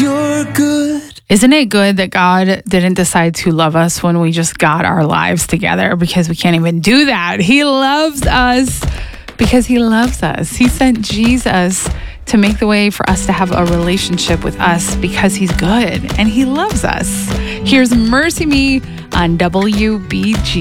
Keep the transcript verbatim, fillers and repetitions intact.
you're good. Isn't it good that God didn't decide to love us when we just got our lives together, because we can't even do that? He loves us because he loves us. He sent Jesus to make the way for us to have a relationship with us because he's good and he loves us. Here's Mercy Me on W B G.